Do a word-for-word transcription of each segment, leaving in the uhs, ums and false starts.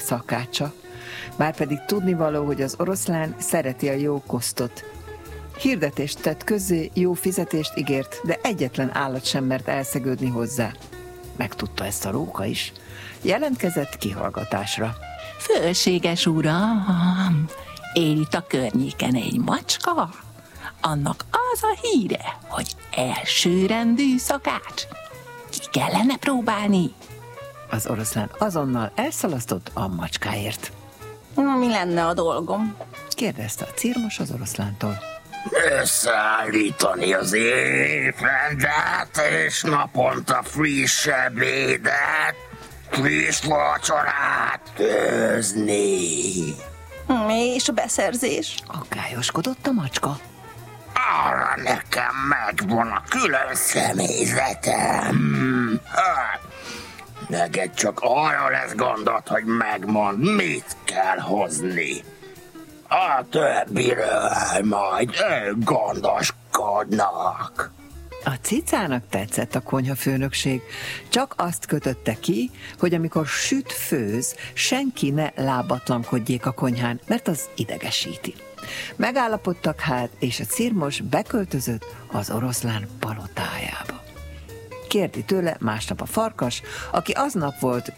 szakácsa. Márpedig tudnivaló, hogy az oroszlán szereti a jó kosztot. Hirdetést tett közzé, jó fizetést ígért, de egyetlen állat sem mert elszegődni hozzá. Megtudta ezt a róka is. Jelentkezett kihallgatásra. Fölséges uram, él itt a környéken egy macska, annak az a híre, hogy elsőrendű szakács. Ki kellene próbálni? Az oroszlán azonnal elszalasztott a macskáért. Mi lenne a dolgom? Kérdezte a cirmos az oroszlántól. Összeállítani az étrendet, és naponta friss ebédet, friss vacsorát főzni. És a beszerzés? Aggályoskodott a macska. Arra nekem megvan a külön személyzetem. Hát, neked csak arra lesz gondod, hogy megmondd, mit kell hozni. A többiről majd ők gondoskodnak. A cicának tetszett a konyhafőnökség, csak azt kötötte ki, hogy amikor süt, főz, senki ne lábatlankodjék a konyhán, mert az idegesíti. Megállapodtak hát, és a cirmos beköltözött az oroszlán palotájába. Kérdi tőle másnap a farkas, aki aznap volt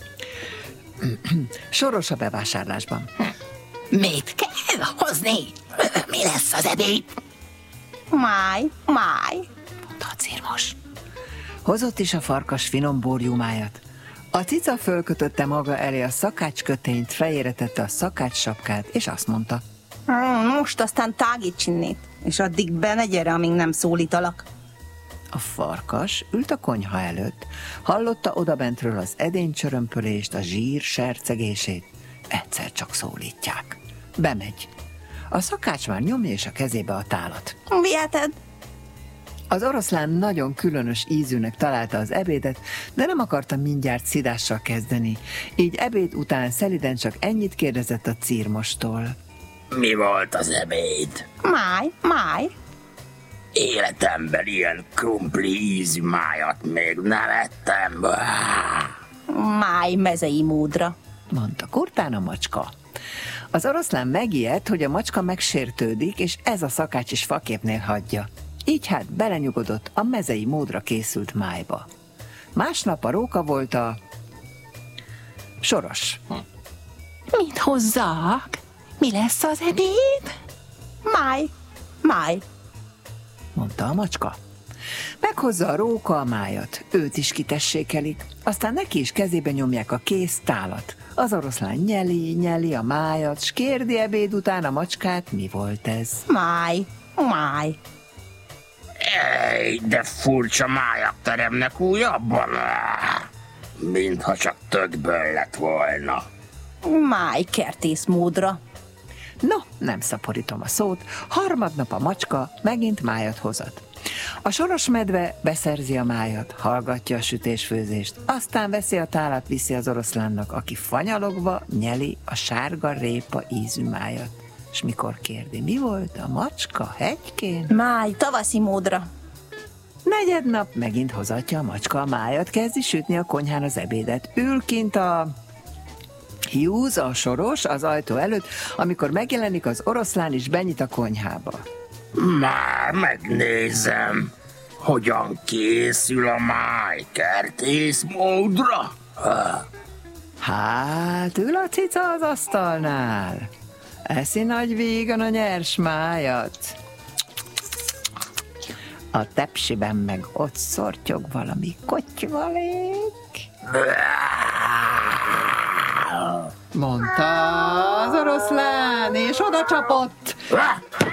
soros a bevásárlásban. Mit kell hozni? Mi lesz az ebéd? Máj, máj, Mondta a cirmos. Hozott is a farkas finom borjúmájat. A cica fölkötötte maga elé a szakácskötényt, fejére tette a szakácssapkát, és azt mondta. Most aztán tágíts innét, és addig be ne gyere, amíg nem szólítalak. A farkas ült a konyha előtt, hallotta odabentről az edénycsörömpölést, a zsír sercegését. Egyszer csak szólítják. Bemegy. A szakács már nyomja és a kezébe a tálat. Viheted? Az oroszlán nagyon különös ízűnek találta az ebédet, de nem akarta mindjárt szidással kezdeni, így ebéd után szeliden csak ennyit kérdezett a cirmostól. Mi volt az ebéd? Máj, máj. Életemben ilyen krumpli ízű májat még nem ettem. Máj mezei módra, Mondta kurtán a macska. Az oroszlán megijedt, hogy a macska megsértődik, és ez a szakács is faképnél hagyja. Így hát belenyugodott a mezei módra készült májba. Másnap a róka volt a soros. Mit hozzak? Mi lesz az ebéd? Máj, máj. Mondta a macska. Meghozza a róka a májat, őt is kitessékelik, aztán neki is kezébe nyomják a kész tálat. Az oroszlán nyeli, nyeli a májat, s kérdi ebéd után a macskát, mi volt ez. Máj, máj. Ej, de furcsa májak teremnek újabban. Mintha csak tökből lett volna. Máj kertész módra. No, nem szaporítom a szót, harmadnap a macska megint májat hozott. A soros medve beszerzi a májat, hallgatja a sütésfőzést, aztán veszi a tálat, viszi az oroszlánnak, aki fanyalogva nyeli a sárga répa ízű májat. És mikor kérdi, mi volt a macska hegykén? Máj, tavaszi módra. Negyednap megint hozatja a macska a májat, kezdi sütni a konyhán az ebédet. Ül kint a hiúz, a soros az ajtó előtt, amikor megjelenik az oroszlán is benyit a konyhába. Már megnézem, hogyan készül a máj kertész módra. Hát, ül a cica az asztalnál. Eszi nagy vígan a nyers májat. A tepsiben meg ott szortyog valami kotyvalék. Mondta az oroszlán, és oda csapott.